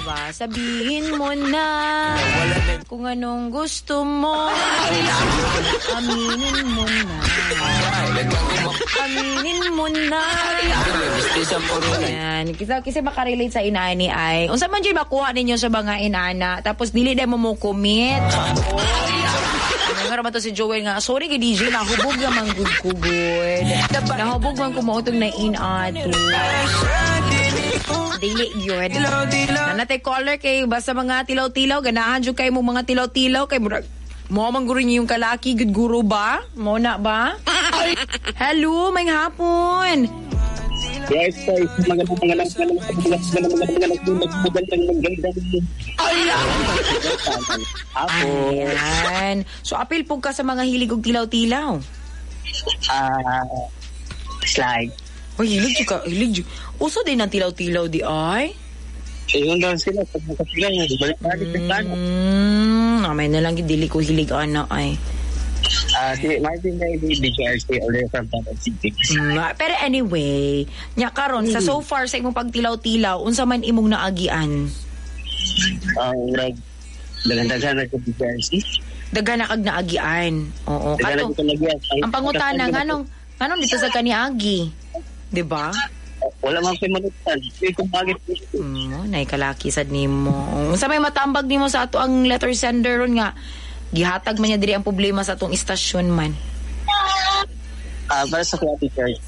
Diba? Sabihin mo na kung anong gusto mo. Aminin mo na. Aminin mo na. Yan. Kasi makarelate sa inani ay. Unsa man dyan makuha ninyo sa mga inana. Tapos dili na mo commit. Nga naman to si Joel nga. Sorry kay DJ. Nahubog naman good. Nahubog man kumuotong na inato. Dili yun. Nanatay caller kay basta mga tilaw-tilaw. Ganahan dyan kayo mga tilaw-tilaw. Kay mo mangguro niyo yung kalaki. Good guro ba? Mo na ba? Hello, may hapon. Yes, guys. Magandang Ayan. So, apil po ka sa mga hilig og tilaw-tilaw. Slide. Oh, hilig ka. Hilig. Uso din ang tilaw-tilaw di ay? Yun daw sila. Pagkakasilan nga. Balik-balik na plano. May nalang dili ko hilig ana ay. Si Martin David, DJRC, all the way from Tantan City. Pero anyway, nya karon sa so far sa imong pagtilaw-tilaw, unsa man imong naagian? Dagan-dagan na sa DJRC. Dagan na kag naagian. Oo. Kato. Ang pangutana nganong dito sa kaniagi? 'Di ba? Wala man kay manutan. Kung bagit nay kalaki sad nimo. Unsa may matambag nimo sa ato ang letter sender ron nga gihatag man niya diri ang problema sa atong istasyon man. Para sa Kuya Church.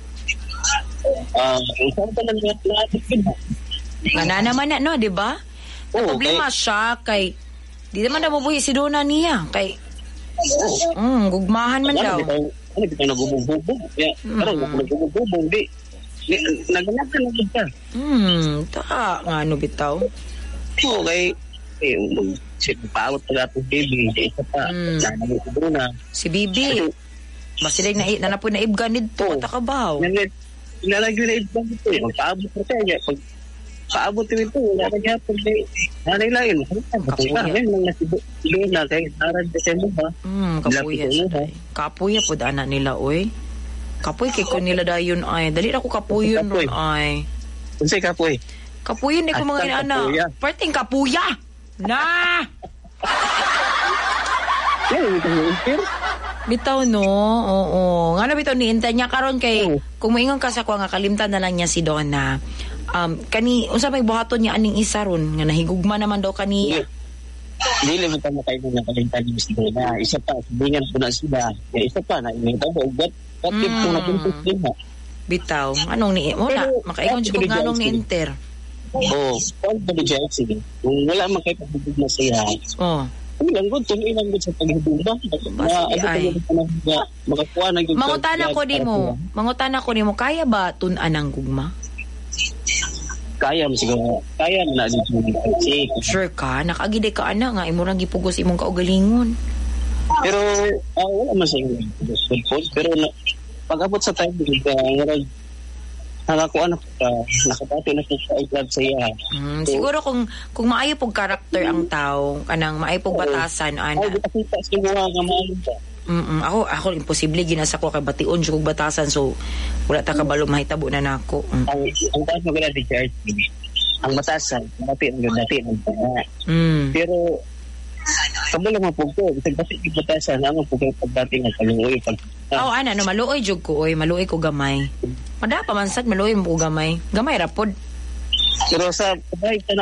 Isang pa lang Nga naman na, no, di ba? Problema siya kay di naman na mabuhi si Dona niya kay gugmahan man daw. Ano bitaw nagubog-bubog? Pero nagubog-bubog di. Naganapan lang kita. Ta nga ano bitaw. Okay. Si paawat pag atong baby, isa pa, nanay ko doon na. Si Bibi, masilig na po na ibgan nito, takabaw. Nilalagyo na ibgan nito, magpaabot na siya, pag paabot nito, wala na niya, pag nanay lain, kapuya. Ngayon, nasibulo na, kaya narad na siya mo ba? Kapuya siya. Kapuya po daan nila, oy. Kapuy, kay ko nila dayon, ay. Dali na ko kapuyon nun, ay. Unsay kapuy? Kapuyon, di ko mga inana. Parting kapuya! Na! Bitaw no, oo. Nga na bitaw ni Inta niya karon kay kung moingon ka sa ko nga kalimtan na lang niya si Donna. Unsa may buhaton niya aning isa ron nga nahigugma naman daw kaniya. Dili mo tama kayo na kalimtan ni si Donna. Isa pa sabihan ko na sila. Isa pa na imita ko bakit ko na pintus din. Bitaw, anong ni mo na makaingon jud ko nganong ni Inter. Paul Belijex, kung wala man kayo pagbubog na siya, ilang good sa paghubog ba? Makakuha na yung Mangutana ko ni mo, kaya ba tunan ang gugma? Kaya mo siguro. Kaya na dito. Sure ka? Nakagide ka ana nga, imurang gipugos imong kaugalingon. Pero, wala man sa inyo. Pero, pag-abot sa time, nakakuha na ka, nakapati na sa i-grab sa iya. Siguro kung maayo pong karakter ang tao, kanang maayo pong batasan, ana. Kita siguro nga maayo ka. Ako imposible ginasa ko kay bation jud kog batasan, so wala ta kabalo mahitabo na nako. Ang taas magala di charge. Ang batasan, dati ang pero kamo lang po ko, bisag basi yung batasan, ang po kayo pagdati nga kaluoy pag. Maluoy jud ko maluoy ko gamay. Mada pa man sad maluoy mo gamay. Gamay ra pod. Pero sa